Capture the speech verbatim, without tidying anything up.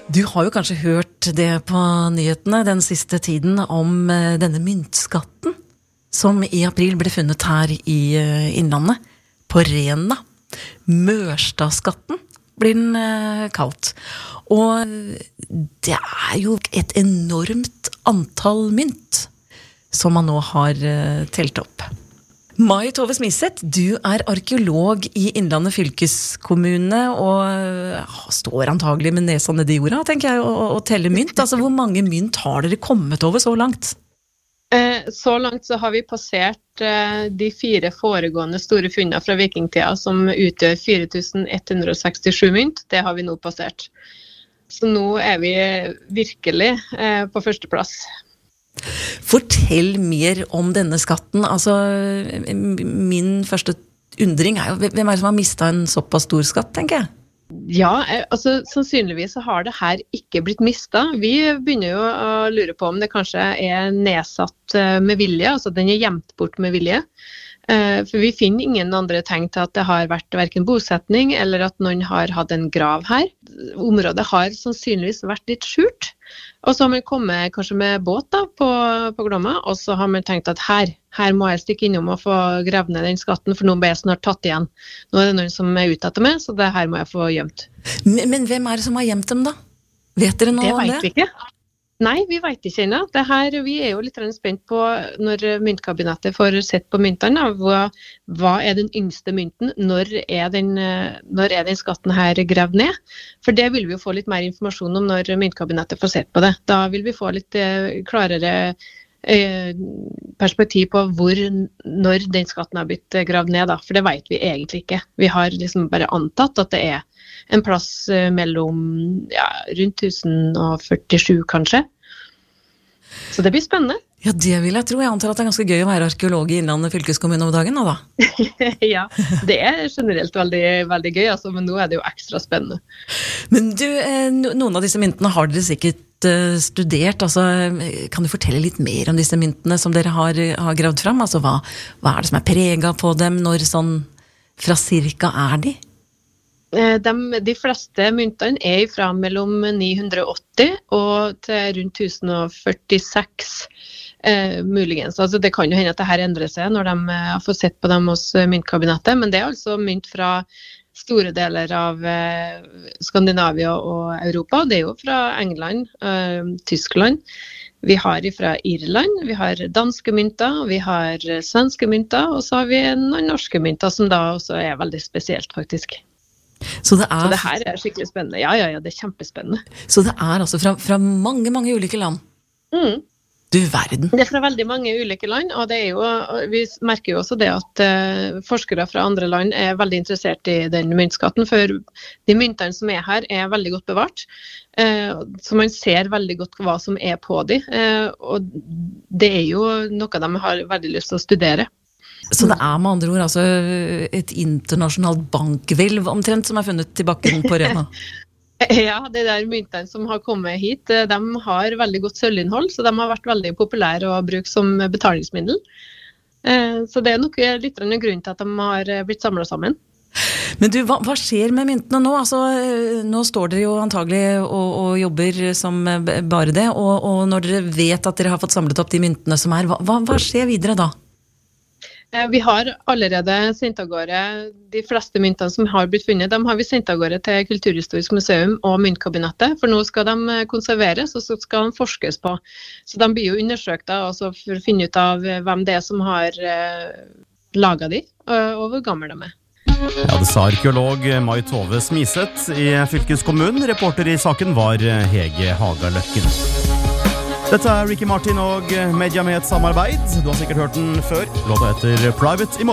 Du har jo kanskje hørt det på nyhetene den siste tiden om denne myntskatten som i april ble funnet her i Innlandet, på Rena. Mørstadskatten blir den kalt. Og det er jo et enormt antall mynt som man nå har telt opp. Mai Tove Smiseth, du er arkeolog i Innlandet fylkeskommune og står antagelig med nesa nede i jorda, tenker jeg, og, og teller mynt. Altså, hvor mange mynt har dere kommet over så langt? Eh, så langt så har vi passert eh, de fire foregående store funnene fra vikingtida, som utgjør fire tusen ett hundre sekstisju mynt. Det har vi nå passert. Så nå er vi virkelig eh, på første plass. Fortell mer om denne skatten. Altså, min første undring er jo, hvem er det som har mistet en såpass stor skatt, tenker jeg? Ja, altså sannsynligvis så har det her ikke blitt mistet. Vi begynner jo å lure på om det kanskje er nedsatt med vilje, altså den er gjemt bort med vilje. For vi finner ingen andre tegn til at det har vært hverken bosetning eller at noen har hatt en grav her. Området har sannsynligvis vært litt skjult. Og så har man kommet kanskje med båt da, på, på Glomma, og så har man tenkt at her, her må jeg stikke innom og få gravd ned den skatten, for nå ble jeg snart tatt igjen. Nå er det noen som er ute etter meg, så det her må jeg få gjemt. Men, men hvem er det som har gjemt dem da? Vet dere noe om det? Det vet vi ikke. Nei, vi vet ikke ennå. Det her, vi er jo litt spent på når myntkabinettet får sett på myntene. Hva, hva er den yngste mynten? Når er den, når er den skatten her gravd ned? For det vil vi jo få litt mer informasjon om når myntkabinettet får sett på det. Da vil vi få litt eh, klarere eh, perspektiv på hvor, når den skatten har blitt gravd ned. Da. For det vet vi egentlig ikke. Vi har liksom bare antatt at det er en plass mellom ja, rundt tusen og førtisju kanskje. Så det blir spennende. Ja, det vil jeg tro. Jeg antar at det er ganske gøy å være arkeolog i Innlandet fylkeskommune om dagen, da. Ja, det er generelt veldig, veldig gøy, altså, men nå er det jo ekstra spennende. Men du, noen av disse myntene har dere sikkert studert. Altså, kan du fortelle litt mer om disse myntene som dere har, har gravd fram? Altså, hva, hva er det som er preget på dem? Når sånn fra cirka er de? De, de fleste myntene er fra mellom ni hundre og åtti og til rundt tusen og førtiseks eh, muligens. Altså det kan jo hende at det her endrer seg når de har fått sett på dem hos myntkabinettet, men det er altså mynt fra store deler av eh, Skandinavia og Europa. Det er jo fra England, eh, Tyskland. Vi har fra Irland, vi har danske mynter, vi har svenske mynter, og så har vi noen norske mynter som da også er veldig spesielt faktisk. Så det, er, så det her er skikkelig spennende. Ja, ja, ja, det er kjempespennende. Så det er altså fra, fra mange, mange ulike land? Mm. Du verden. Det er fra veldig mange ulike land, og det er jo, vi merker jo også det at uh, forskere fra andre land er veldig interessert i den myntskatten, for de myntene som er her er veldig godt bevart. Uh, så man ser veldig godt hva som er på de, uh, og det er jo noe de har veldig lyst til å studere. Så det er med andre ord altså et internasjonalt bankhvelv omtrent som er funnet i bakken på Rena? Ja, de der myntene som har kommet hit, de har veldig godt sølvinnhold, så de har vært veldig populære å bruke som betalingsmiddel. Så det er nok litt av en grunn til at de har blitt samlet sammen. Men du, hva, hva skjer med myntene nå? Altså, nå står dere jo antagelig og, og jobber som bare det, og, og når dere vet at dere har fått samlet opp de myntene som er, hva, hva skjer videre da? Vi har allerede sendt av gårde de fleste myntene som har blitt funnet. De har vi sendt av gårde til Kulturhistorisk museum og myntkabinettet, for nå skal de konserveres og så skal de forskes på. Så de blir jo undersøkt da, altså for å finne ut av hvem det er som har uh, laget de, og hvor gammel de er. Ja, det sa arkeolog Mai Tove Smiseth i fylkeskommunen. Reporter i saken var Hege Hagaløkken. Dette er Ricky Martin og Media med et samarbeid. Du har sikkert hørt den før. Låta heter Private Emotion.